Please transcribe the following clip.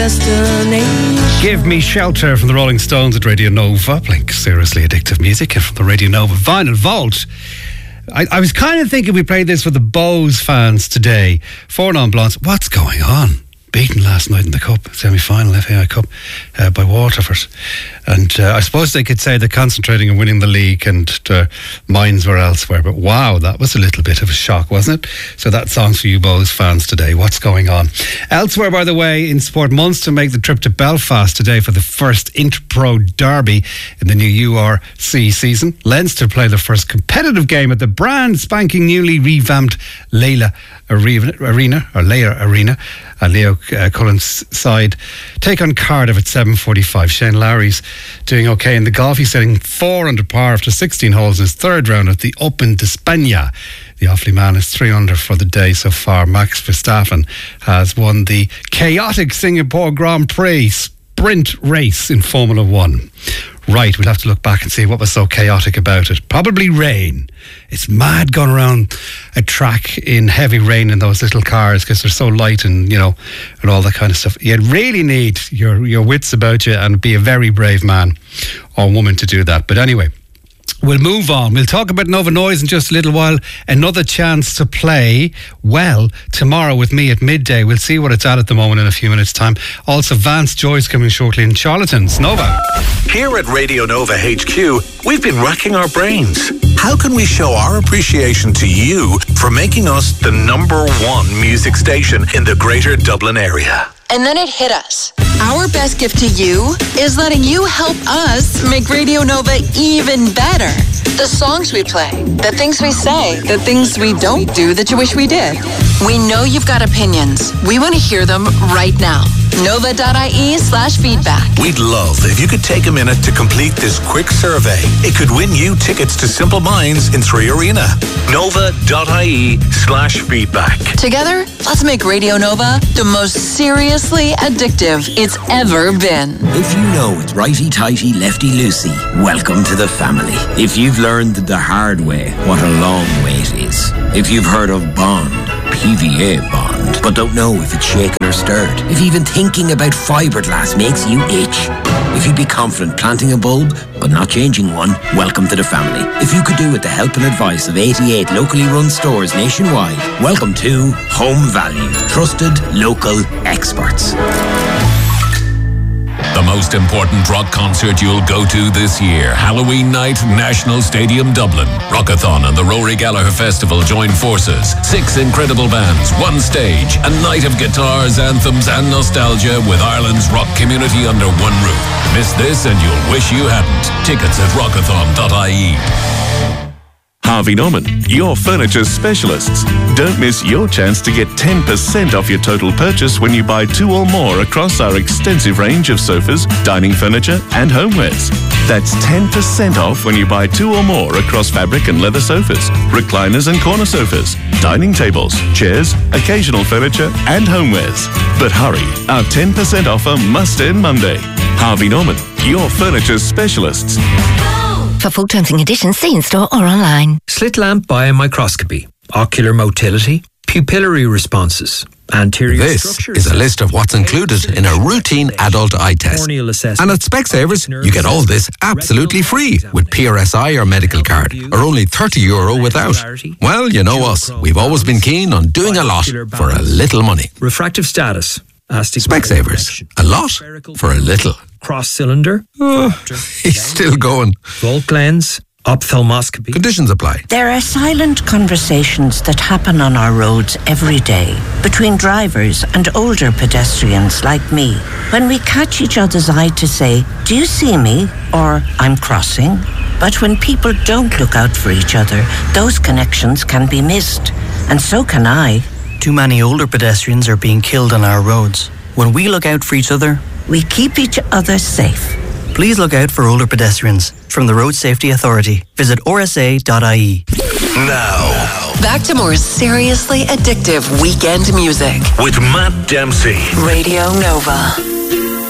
Give Me Shelter from the Rolling Stones at Radio Nova. Blink, seriously addictive music from the Radio Nova Vinyl Vault. I was kind of thinking we played this for the Bose fans today. 4 non-blondes. What's going on? Beaten last night in the Cup, semi-final FAI Cup by Waterford. And I suppose they could say they're concentrating on winning the league and their minds were elsewhere. But wow, that was a little bit of a shock, wasn't it? So that song's for you Bose fans today. What's going on? Elsewhere, by the way, in sport, Munster make the trip to Belfast today for the first Interpro derby in the new URC season. Leinster play their first competitive game at the brand spanking newly revamped Leila Arena. Leo Cullen's side take on Cardiff at 7:45. Shane Lowry's doing okay in the golf. He's sitting 4 under par after 16 holes in his third round at the Open de España. The Offaly man is 3 under for the day so far. Max Verstappen has won the chaotic Singapore Grand Prix sprint race in Formula 1. Right, we'll have to look back and see what was so chaotic about it. Probably rain. It's mad going around a track in heavy rain in those little cars because they're so light and, and all that kind of stuff. You really need your wits about you and be a very brave man or woman to do that. But anyway, we'll move on. We'll talk about Nova Noise in just a little while. Another chance to play well tomorrow with me at midday. We'll see what it's at the moment in a few minutes' time. Also, Vance Joy's coming shortly in Charlatans. Nova. Here at Radio Nova HQ, we've been racking our brains. How can we show our appreciation to you for making us the #1 music station in the Greater Dublin area? And then it hit us. Our best gift to you is letting you help us make Radio Nova even better. The songs we play, the things we say, the things we don't do that you wish we did. We know you've got opinions. We want to hear them right now. Nova.ie/feedback. We'd love if you could take a minute to complete this quick survey. It could win you tickets to Simple Minds in 3 Arena. Nova.ie/feedback. Together, let's make Radio Nova the most seriously addictive it's ever been. If you know it's righty-tighty, lefty-loosey, welcome to the family. If you've learned the hard way what a long way it is. If you've heard of Bond, PVA Bond, but don't know if it's shaken or stirred. If even thinking about fiberglass makes you itch. If you'd be confident planting a bulb, but not changing one, welcome to the family. If you could do with the help and advice of 88 locally run stores nationwide, welcome to Home Value. Trusted local experts. The most important rock concert you'll go to this year. Halloween night, National Stadium, Dublin. Rockathon and the Rory Gallagher Festival join forces. 6 incredible bands, 1 stage, a night of guitars, anthems and nostalgia with Ireland's rock community under one roof. Miss this and you'll wish you hadn't. Tickets at rockathon.ie. Harvey Norman, your furniture specialists. Don't miss your chance to get 10% off your total purchase when you buy 2 or more across our extensive range of sofas, dining furniture and homewares. That's 10% off when you buy 2 or more across fabric and leather sofas, recliners and corner sofas, dining tables, chairs, occasional furniture and homewares. But hurry, our 10% offer must end Monday. Harvey Norman, your furniture specialists. For full terms and conditions, see in store or online. Slit lamp biomicroscopy, ocular motility, pupillary responses, anterior This is a list of what's included in a routine adult eye test. And at Specsavers, you get all this absolutely free with PRSI or medical card, or only €30 without. Well, you know us. We've always been keen on doing a lot for a little money. Refractive status. Specsavers. A lot for a little. Cross cylinder. He's still going. Volt lens. Ophthalmoscopy. Conditions apply. There are silent conversations that happen on our roads every day between drivers and older pedestrians like me. When we catch each other's eye to say, "Do you see me?" or "I'm crossing." But when people don't look out for each other, those connections can be missed. And so can I. Too many older pedestrians are being killed on our roads. When we look out for each other, we keep each other safe. Please look out for older pedestrians. From the Road Safety Authority, visit rsa.ie. Now, back to more seriously addictive weekend music with Matt Dempsey. Radio Nova.